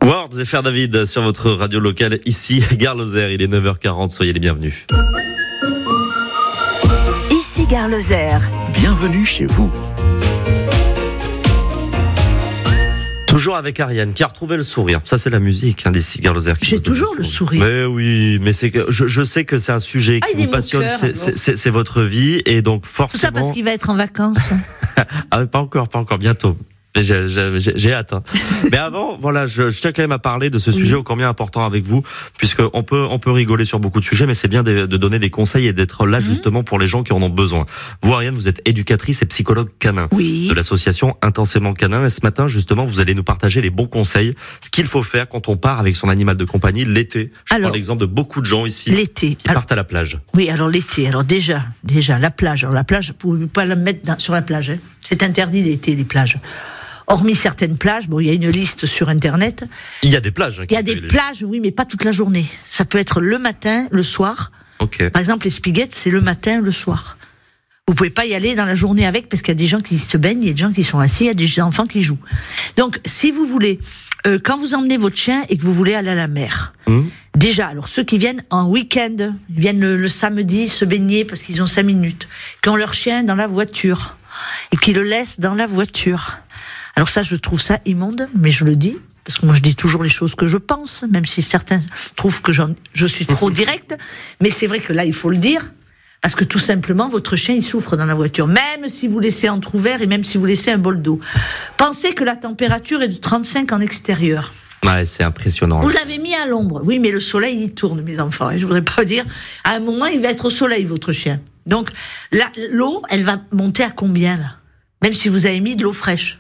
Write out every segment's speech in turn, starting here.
Words et Faire David sur votre radio locale ici, Gare Lozère. Il est 9h40, soyez les bienvenus. Ici Gare Lozère. Bienvenue chez vous. Toujours avec Ariane, qui a retrouvé le sourire. Ça, c'est la musique d'ici Gare Lozère. J'ai toujours le sourire. Mais oui, mais c'est que je sais que c'est un sujet qui vous passionne. C'est votre vie, et donc forcément. Tout ça parce qu'il va être en vacances. Ah, pas encore, bientôt. J'ai hâte. Hein. Mais avant, voilà, je tiens quand même à parler de ce sujet ô combien important avec vous, puisque on peut rigoler sur beaucoup de sujets, mais c'est bien de donner des conseils et d'être là justement pour les gens qui en ont besoin. Vous, Ariane, vous êtes éducatrice et psychologue canin de l'association Intensément Canin, et ce matin, justement, vous allez nous partager les bons conseils, ce qu'il faut faire quand on part avec son animal de compagnie l'été. Je prends l'exemple de beaucoup de gens ici qui partent à la plage. Oui, alors l'été, déjà, la plage. Alors la plage, vous ne pouvez pas la mettre sur la plage. Hein. C'est interdit l'été, les plages. Hormis certaines plages, il y a une liste sur Internet. Il y a des plages. Il y a des plages, oui, mais pas toute la journée. Ça peut être le matin, le soir. Okay. Par exemple, les Spiguettes, c'est le matin, le soir. Vous pouvez pas y aller dans la journée avec, parce qu'il y a des gens qui se baignent, il y a des gens qui sont assis, il y a des enfants qui jouent. Donc, si vous voulez, quand vous emmenez votre chien et que vous voulez aller à la mer, déjà, alors ceux qui viennent en week-end, ils viennent le samedi se baigner parce qu'ils ont 5 minutes, qui ont leur chien dans la voiture et qui le laissent dans la voiture. Alors ça, je trouve ça immonde, mais je le dis, parce que moi je dis toujours les choses que je pense, même si certains trouvent que je suis trop directe, mais c'est vrai que là, il faut le dire, parce que tout simplement, votre chien, il souffre dans la voiture, même si vous laissez entrouvert et même si vous laissez un bol d'eau. Pensez que la température est de 35 en extérieur. Ouais, c'est impressionnant. Vous l'avez mis à l'ombre. Oui, mais le soleil, il tourne, mes enfants. Je voudrais pas dire, à un moment, il va être au soleil, votre chien. Donc, l'eau, elle va monter à combien, là? Même si vous avez mis de l'eau fraîche.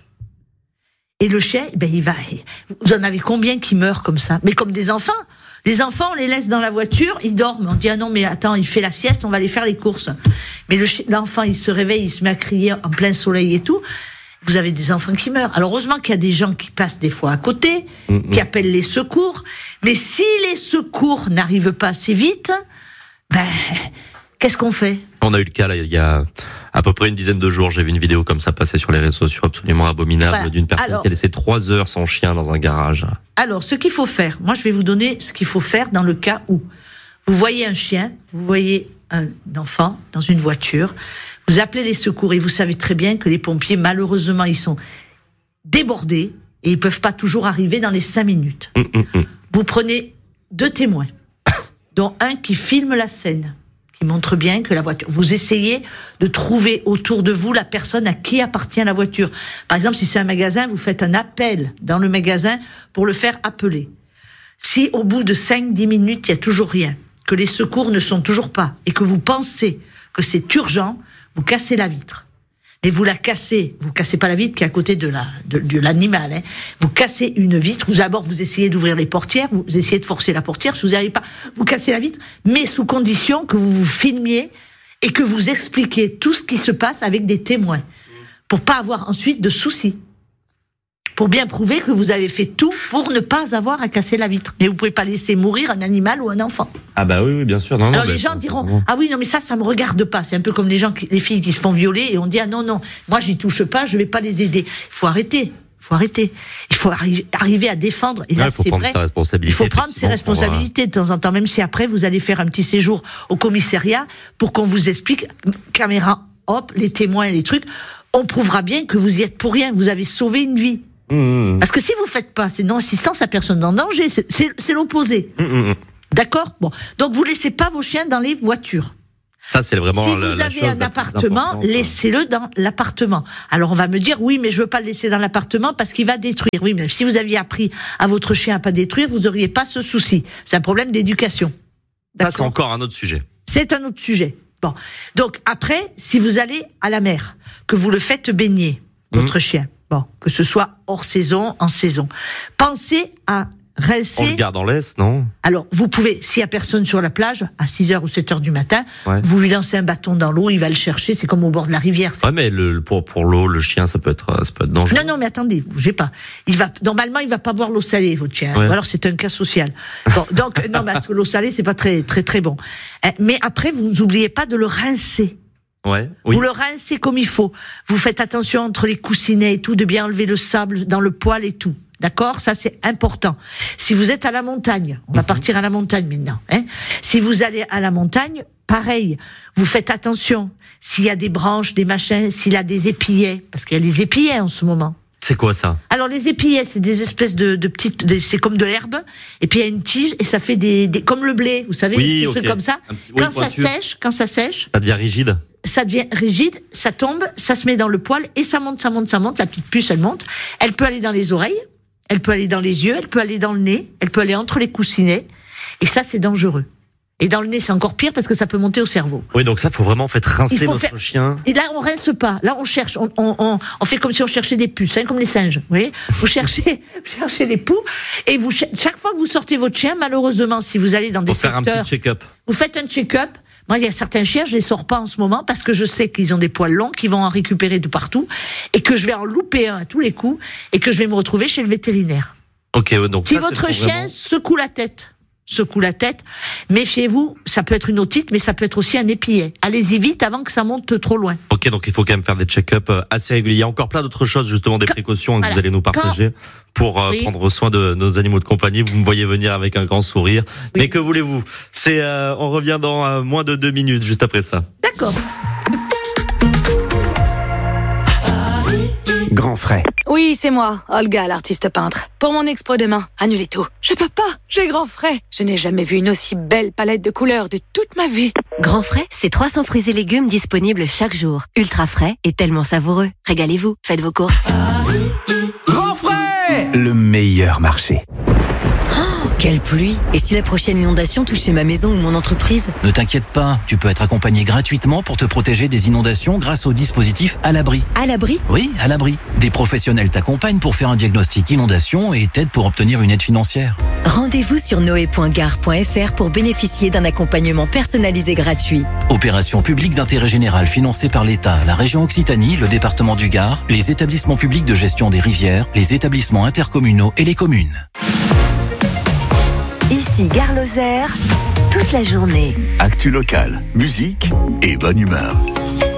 Et le chien, vous en avez combien qui meurent comme ça? Mais comme des enfants. Les enfants, on les laisse dans la voiture, ils dorment. On dit, ah non, mais attends, il fait la sieste, on va aller faire les courses. Mais l'enfant, il se réveille, il se met à crier en plein soleil et tout. Vous avez des enfants qui meurent. Alors, heureusement qu'il y a des gens qui passent des fois à côté, qui appellent les secours. Mais si les secours n'arrivent pas assez vite, qu'est-ce qu'on fait? On a eu le cas, là, il y a à peu près une dizaine de jours, j'ai vu une vidéo comme ça passer sur les réseaux sociaux absolument abominable d'une personne qui a laissé 3 heures son chien dans un garage. Alors, ce qu'il faut faire, moi je vais vous donner ce qu'il faut faire dans le cas où vous voyez un chien, vous voyez un enfant dans une voiture, vous appelez les secours et vous savez très bien que les pompiers, malheureusement, ils sont débordés et ils peuvent pas toujours arriver dans les 5 minutes. Vous prenez 2 témoins, dont un qui filme la scène, qui montre bien que la voiture... Vous essayez de trouver autour de vous la personne à qui appartient la voiture. Par exemple, si c'est un magasin, vous faites un appel dans le magasin pour le faire appeler. Si au bout de 5-10 minutes, il n'y a toujours rien, que les secours ne sont toujours pas, et que vous pensez que c'est urgent, vous cassez la vitre. Mais vous cassez pas la vitre qui est à côté de l'animal. Hein. Vous cassez une vitre, vous essayez d'ouvrir les portières, vous essayez de forcer la portière, si vous n'y arrivez pas, vous cassez la vitre, mais sous condition que vous vous filmiez et que vous expliquiez tout ce qui se passe avec des témoins, pour pas avoir ensuite de soucis. Pour bien prouver que vous avez fait tout pour ne pas avoir à casser la vitre. Mais vous pouvez pas laisser mourir un animal ou un enfant. Ah bah oui, bien sûr. Alors les gens diront, ah oui, non mais ça me regarde pas. C'est un peu comme les filles qui se font violer et on dit, ah non, moi j'y touche pas, je vais pas les aider. Il faut arrêter. Il faut arriver à défendre. Et là, c'est vrai. Il faut prendre ses responsabilités de temps en temps, même si après vous allez faire un petit séjour au commissariat pour qu'on vous explique, caméra, hop, les témoins, les trucs. On prouvera bien que vous y êtes pour rien. Vous avez sauvé une vie. Parce que si vous faites pas, c'est non-assistance à personne en danger, c'est l'opposé. D'accord ? Bon. Donc vous laissez pas vos chiens dans les voitures. Ça, c'est vraiment si vous avez un appartement, laissez-le dans l'appartement. Alors on va me dire, oui, mais je veux pas le laisser dans l'appartement parce qu'il va détruire. Oui, mais si vous aviez appris à votre chien à pas détruire, vous auriez pas ce souci. C'est un problème d'éducation. D'accord ? Ça, c'est encore un autre sujet. C'est un autre sujet. Bon. Donc après, si vous allez à la mer, que vous le faites baigner, votre chien, que ce soit hors saison, en saison. Pensez à rincer... On le garde en laisse, non ? Alors, vous pouvez, s'il n'y a personne sur la plage, à 6h ou 7h du matin, vous lui lancez un bâton dans l'eau, il va le chercher, c'est comme au bord de la rivière. Ouais, mais pour l'eau, le chien, ça peut être dangereux. Non, mais attendez, bougez pas. Normalement, il va pas boire l'eau salée, votre chien. Ouais. Ou alors, c'est un cas social. Bon, donc, non, parce que l'eau salée, c'est pas très, très, très bon. Mais après, vous n'oubliez pas de le rincer. Oui. Vous le rincez comme il faut. Vous faites attention entre les coussinets et tout, de bien enlever le sable dans le poil et tout. D'accord? Ça, c'est important. Si vous êtes à la montagne, on va partir à la montagne maintenant, hein. Si vous allez à la montagne, pareil, vous faites attention. S'il y a des branches, des machins, s'il y a des épillets, parce qu'il y a des épillets en ce moment. C'est quoi ça? Alors les épillets, c'est des espèces de petites, c'est comme de l'herbe, et puis il y a une tige et ça fait des comme le blé, vous savez, des trucs comme ça. Quand ça sèche, ça devient rigide. Ça devient rigide, ça tombe, ça se met dans le poêle et ça monte, la petite puce elle monte. Elle peut aller dans les oreilles, elle peut aller dans les yeux, elle peut aller dans le nez, elle peut aller entre les coussinets, et ça c'est dangereux. Et dans le nez, c'est encore pire parce que ça peut monter au cerveau. Oui, donc ça, faut vraiment rincer notre chien. Et là, on rince pas. Là, on cherche. On fait comme si on cherchait des puces, hein, comme les singes. Vous voyez, vous cherchez les poux. Et chaque fois que vous sortez votre chien, malheureusement, si vous allez dans des secteurs, faire un petit check-up. Vous faites un check-up. Moi, il y a certains chiens, je les sors pas en ce moment parce que je sais qu'ils ont des poils longs, qu'ils vont en récupérer de partout, et que je vais en louper un à tous les coups, et que je vais me retrouver chez le vétérinaire. Ok, donc si votre chien secoue la tête, méfiez-vous, ça peut être une otite, mais ça peut être aussi un épillet. Allez-y vite avant que ça monte trop loin. Ok, donc il faut quand même faire des check-up assez réguliers. Il y a encore plein d'autres choses, justement, des précautions que vous allez nous partager pour prendre soin de nos animaux de compagnie. Vous me voyez venir avec un grand sourire. Oui. Mais que voulez-vous? On revient dans moins de 2 minutes, juste après ça. D'accord. Grand frais. Oui, c'est moi, Olga, l'artiste peintre. Pour mon expo demain, annulez tout. Je peux pas, j'ai grand frais. Je n'ai jamais vu une aussi belle palette de couleurs de toute ma vie. Grand frais, c'est 300 fruits et légumes disponibles chaque jour. Ultra frais et tellement savoureux. Régalez-vous, faites vos courses. Grand frais, le meilleur marché. Quelle pluie! Et si la prochaine inondation touchait ma maison ou mon entreprise? Ne t'inquiète pas, tu peux être accompagné gratuitement pour te protéger des inondations grâce au dispositif À l'abri. À l'abri? Oui, À l'abri. Des professionnels t'accompagnent pour faire un diagnostic inondation et t'aident pour obtenir une aide financière. Rendez-vous sur noé.gare.fr pour bénéficier d'un accompagnement personnalisé gratuit. Opération publique d'intérêt général financée par l'État, la région Occitanie, le département du Gard, les établissements publics de gestion des rivières, les établissements intercommunaux et les communes. Ici Gare Lozère, toute la journée. Actu locale, musique et bonne humeur.